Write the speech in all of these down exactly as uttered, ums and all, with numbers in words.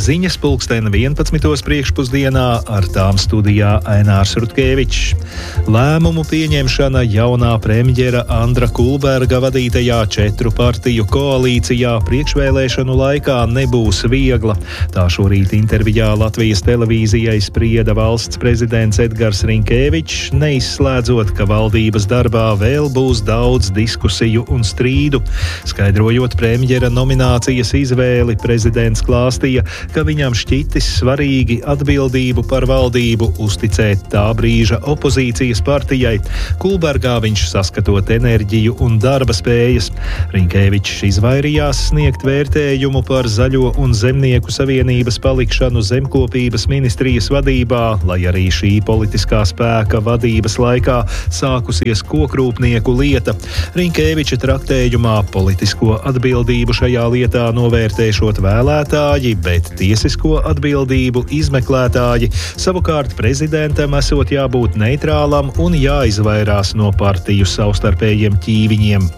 ziņas pulksten vienpadsmitos priekšpusdienā, ar tām studijā Ainārs Rutkevičs. Lēmumu pieņemšana jaunā premjera Andra Kulberga vadītajā četru partiju koalīcijā priekšvēlēšanu laikā nebūs viegla. Tā šorīt intervijā Latvijas televīzijai sprieda valsts prezidents Edgars Rinkēvičs, neizslēdzot, ka valdības darbā vēl būs daudz diskusiju un strīdu. Skaidrojot premjera nominācijas izvēli, prezidents klāstīja, ka viņam šķitis svarīgi atbildību par valdību uzticēt tā brīža opozīcijas partijai. Kulbergā viņš saskatot enerģiju un darba spējas. Rinkēvičs izvairījās sniegt vērtējumu par Zaļo un Zemnieku savienības palikšanu zemkopības ministrijas vadībā, lai arī šī politiskā spēka vadības laikā sākusies kokrūpnieku lieta. Rinkēviča traktējumā politisko atbildību šajā lietā novērtēšot vēlētāji, bet tiesisko atbildību izmeklētāji. Savukārt prezidentam esot jābūt neitrālam un jāizvairās no partiju savstarpējiem ķīviņiem.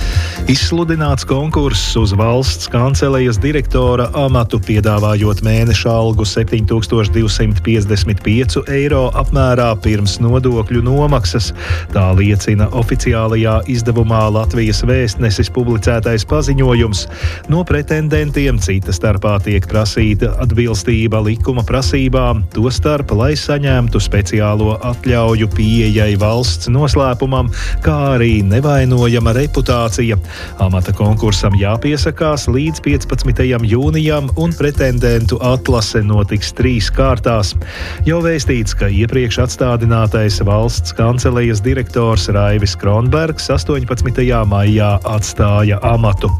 Izsludināts konkurss uz valsts kancelejas direktora amatu, piedāvājot mēneša algu septiņi tūkstoši divsimt piecdesmit pieci eiro apmērā pirms nodokļu nomaksas. Tā liecina oficiālajā izdevumā Latvijas Vēstnesis publicētais paziņojums. No pretendentiem cita starpā tiek prasīta atbilstība likuma prasībām, tostarp, lai saņemtu speciālo atļauju pieejai valsts noslēpumam, kā arī nevainojama reputācija. Amata konkursam jāpiesakās līdz piecpadsmitajam jūnijam, un pretendentu atlase notiks trīs kārtās. Jau vēstīts, ka iepriekš atstādinātais valsts kancelejas direktors Raivis Kronbergs astoņpadsmitajā maijā atstāja amatu.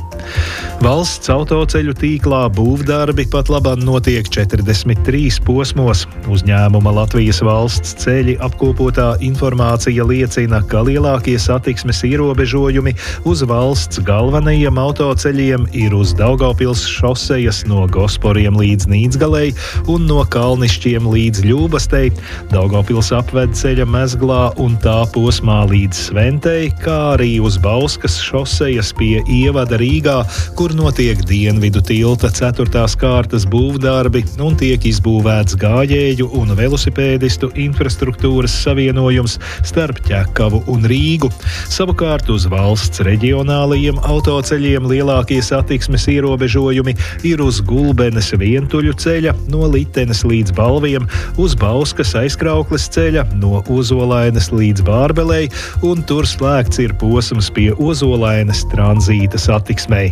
Valsts autoceļu tīklā būvdarbi pat labāk notiek četrdesmit trīs posmos. Uzņēmuma Latvijas valsts ceļi apkopotā informācija liecina, ka lielākie satiksmes ierobežojumi uz valsts galvenajiem autoceļiem ir uz Daugavpils šosejas no Gosporiem līdz Nīdzgalei un no Kalnišķiem līdz Ļūbastei, Daugavpils apvedceļa Mezglā un tā posmā līdz Sventei, kā arī uz Bauskas šosejas pie ievada Rīgā, kur notiek dienvidu tilta ceturtās kārtas būvdarbi un tiek izbūvēts gājēju un velosipēdistu infrastruktūras savienojums starp Ķekavu un Rīgu. Savukārt uz valsts reģionālajiem autoceļiem lielākie satiksmes ierobežojumi ir uz Gulbenes vientuļu ceļa no Litenes līdz Balviem, uz Bauskas aizkraukles ceļa no Ozolainas līdz Bārbelei, un tur slēgts ir posms pie Ozolainas tranzīta satiksmei.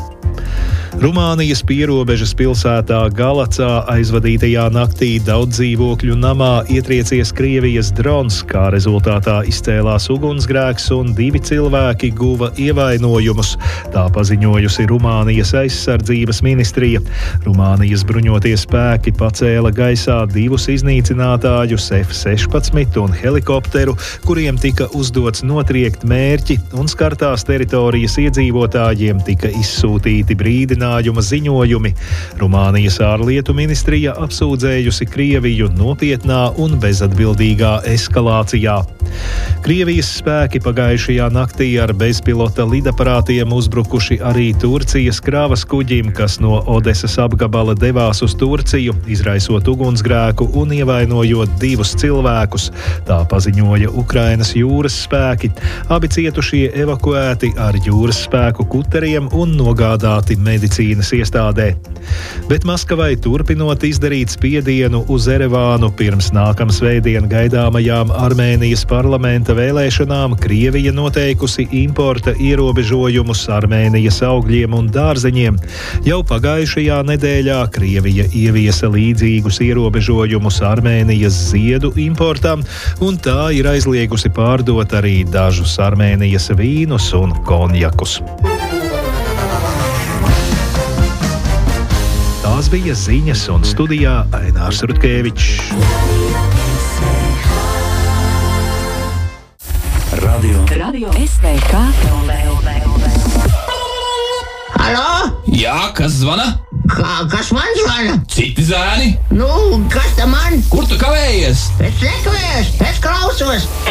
Rumānijas pierobežas pilsētā Galacā aizvadītajā naktī daudzdzīvokļu namā ietriecies Krievijas drons, kā rezultātā izcēlās ugunsgrēks un divi cilvēki guva ievainojumus. Tā paziņojusi Rumānijas aizsardzības ministrija. Rumānijas bruņotie spēki pacēla gaisā divus iznīcinātājus F sešpadsmit un helikopteru, kuriem tika uzdots notriekt mērķi, un skartās teritorijas iedzīvotājiem tika izsūtīti brīdinājuma ziņojumi. Rumānijas ārlietu ministrija apsūdzējusi Krieviju nopietnā un bezatbildīgā eskalācijā. Krievijas spēki pagājušajā naktī ar bezpilota lidaparātiem uzbrukuši arī Turcijas kravas kuģim, kas no Odesas apgabala devās uz Turciju, izraisot ugunsgrēku un ievainojot divus cilvēkus. Tā paziņoja Ukrainas jūras spēki. Abi cietušie evakuēti ar jūras spēku kuteriem un nogādāti medicīnas iestādē. Bet Maskavai turpinot izdarīt spiedienu uz Erevānu pirms nākamā svētdien gaidāmajām Armēnijas parlamenta vēlēšanām, Krievija noteikusi importa ierobežojumus Armēnijas augļiem un dārzeņiem. Jau pagājušajā nedēļā Krievija ieviesa līdzīgus ierobežojumus Armēnijas ziedu importam, un tā ir aizliegusi pārdot arī dažus Armēnijas vīnus un konjakus. Tās bija ziņas, un studijā Ainārs Rutkevičs. Radio. Radio S V K. Halo? Jā, kas zvana? Kā, kas man zvana? Citi zēni? Nu, kas tam man? Kur tu kavējies? Es nekavējos, es klausos.